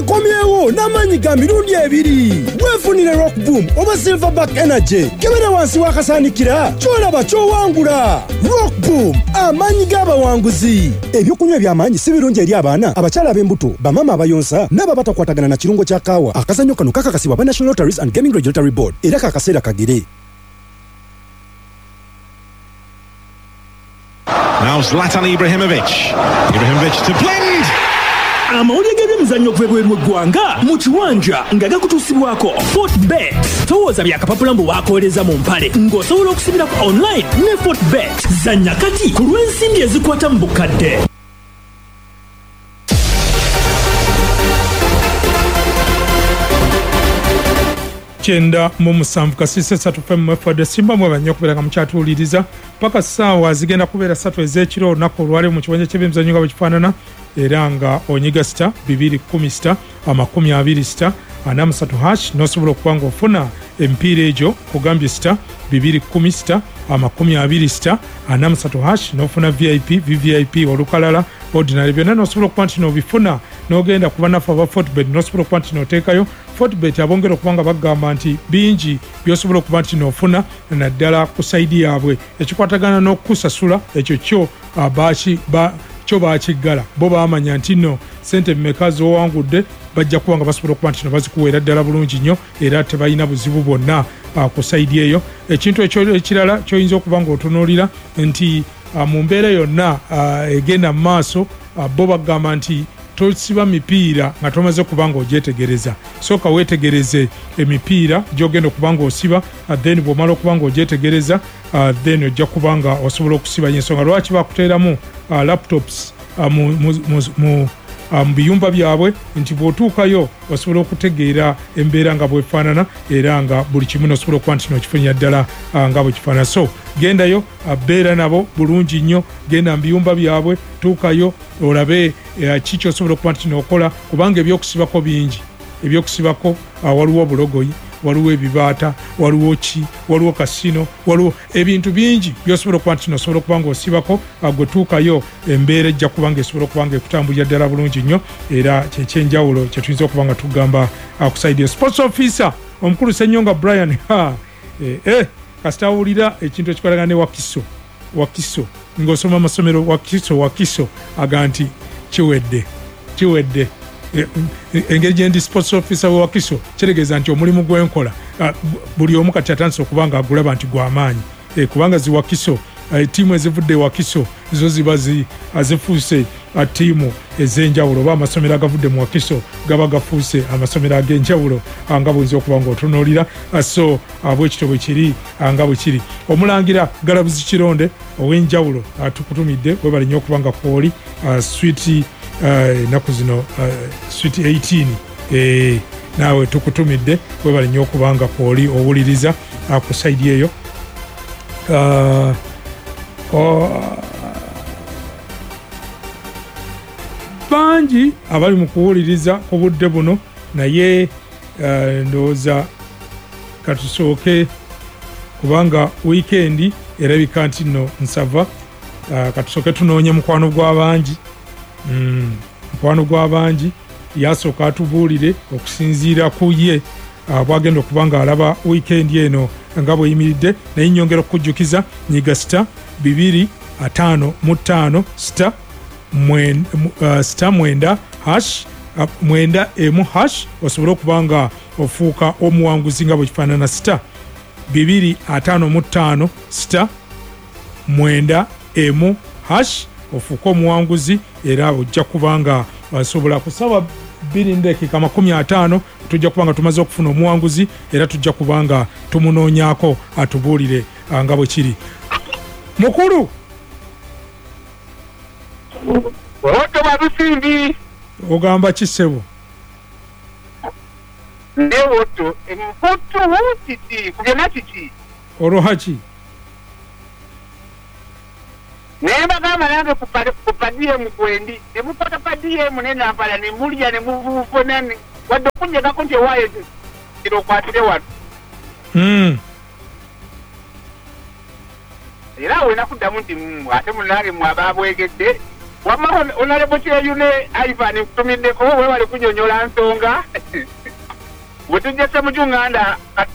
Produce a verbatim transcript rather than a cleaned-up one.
komyewo n'amaanyi ga mirundi ebiri weefunire Rock Boom oba Silverback Energy kebera wansi w'akasaanikira ky'olaba ky'owangula. Rock Boom, amaanyi g'abawanguzi. Ebyokunywa by'amaanyi si birungi eri abaana, abakyala ab'embuto, bamama abayonsa n'abo abatakwatagana na kirungo kya kaawa. Akazannyo kano kakakasibwa ba National Lotteries and Gaming Regulatory Board era kakaseera kagere. Now Zlatan Ibrahimovic. Ibrahimovic to blend. Amawulire g'ebyemizannyo okubweru eggwanga mu kiwanja nga gakutuusibwako Fortbet. Towooza byakapapula mbu waakolereza mu mpale ng'osobola okusibirako online ne Fortbet. Zannya kati ku lw'ensimbi ezikwata mu bukadde. Chenda mu musanvu kasise satu fm mwefode simba mwe banyo kubeera mukyatuuliriza paka ssaawa zigenda kubeera ssatu ez'ekiro olunaku olwaleero mu kiwanja ky'ebyemizannyo nga bwe kifaanana era nga onyiga sita bibiri kumi sita amakumi abiri sita ana musatu hash n'osobola okuba ng'ofuna emipiira egyo kugambye sita bibiri kumi sita amakumi abiri sita ana musatu hash n'ofuna vip vvip olukalala ordinary byonna n'osobola okuba nti n'obifuna n'ogenda kuba naffe aba Fortbet n'osobola okuba nti n'oteekayo Fortbet abongera okuba nga bagamba nti bingi by'osobola okuba nti n'ofuna naddala ku sayidi yaabwe ekikwatagana n'okusasula ekyo kyo baaki ba kyo baakiggala bo baamanya nti nno sente mmeka z'owangudde bajja kuba nga basobola okuba nti no bazikuweera ddala bulungi nnyo era tebalina buzibu bwonna ku sayidi eyo. Ekintu ekirala ky'oyinza okuba ng'otunuulira nti mu mbeera yonna egenda mu maaso bo bagamba nti tosiba mipiira nga tomaze kuba ng'ogyetegereza. Sooka weetegereze emipiira gy'ogenda okuba ng'osiba then bw'omala okuba ng'ogyetegereza then ojja kuba nga osobola okusiba ensonga lwaki bakuteeramu laptops mu mu biyumba byabwe nti bw'otuukayo osobola okutegeera embeera nga bwefaanana era nga buli kimu n'osobola okuba nti n'okifunya ddala nga bwe kifaanana. So gendayo beera nabo bulungi nnyo, genda mu biyumba byabwe, tuukayo olabe ki ky'osobola okuba nti n'okola kubanga ebyokusibako bingi. Ebyokusibako waliwo obulogoyi, waliwo ebibaata, waliwo ki, waliwo kasino, waliwo ebintu bingi by'osobola okuba nti n'osobola okuba ng'osibako gwe tuukayo embeera ejja kuba ng'esobola okuba ng'ekutambulira ddala bulungi nnyo era kyekyenjawulo kye tuyinza okuba nga tugamba ku sayidi. Sports officer omukulu Ssennyonga Brian ha eh, eh kasitawulira ekintu ekikwatagana ne Wakiso Wakiso ng'osoma amasomero Wakiso Wakiso aga nti kiwedde kiwedde engeri gyendi sports officer wa Wakiso kitegeeza nti omulimu gwenkola buli omu kati atandise okuba nga agulaba nti gw'amaanyi kubanga zi Wakiso ttiimu ezivudde Wakiso zo ziba zifuuse ttiimu ez'enjawulo oba amasomero agavudde mu Wakiso gaba gafuuse amasomero ag'enjawulo nga bwinza okuba ng'otunuulira. So bwekityo bwe kiri nga bwe kiri. Omulangira Galabuzi Kironde ow'enjawulo tukutumidde webali nnyo okuba nga kwoli switi ennaku zino swit eighteen naawe tukutumidde webali nnyo okuba nga kwoli owuliriza ku sayidi eyo. Bangi abali mu kuwuliriza ku budde buno naye ndowooza katusooke kubanga wiikendi erabika nti nno nsava katusooke tunoonye mukwano gw'abangi mukwano gw'abangi yasooka atubuulire okusinziira ku ye bwagenda okuba nga alaba wiikendi eno nga bweyimiridde naye nnyongera okukujjukiza nyiga sita bibiri ataano mu ttaano sita sita mwenda hash mwenda emu hash osobole okuba nga ofuuka omuwanguzi nga bwe kifaanana sita bibiri ataano mu ttaano sita mwenda emu hash ofuuka omuwanguzi era ojja kuba nga wasobola kusaba bbiri ndeekika makumi ataano tujja kuba nga tumaze okufuna omuwanguzi era tujja kuba nga tumunoonyaako atubuulire nga bwe kiri. Mukulu Oto babusimbi ogamba kisebo ne oto empoto wutiti kugena titi orohaki nemba kama nange kupadie mukwendi nemupata padie munene ampala nemulya nemuvufonani wadde okunjegako nti ewayo kirokwatire wano mm. era wena kuddamu nti ate munange mwaba bwegedde wamma onalebo kyeyu ne Ivan nkutumiddeko weewale kunyonyola nsonga bwe tujja Ssemujunganda